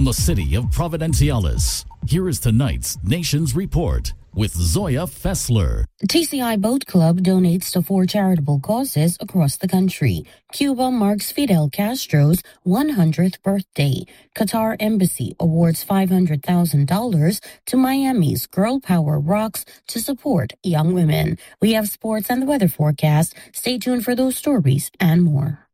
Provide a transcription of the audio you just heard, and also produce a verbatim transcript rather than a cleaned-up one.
from the city of Providenciales, here is tonight's Nations Report with Zoya Fessler. T C I Boat Club donates to four charitable causes across the country. Cuba marks Fidel Castro's one hundredth birthday. Qatar Embassy awards five hundred thousand dollars to Miami's Girl Power Rocks to support young women. We have sports and the weather forecast. Stay tuned for those stories and more.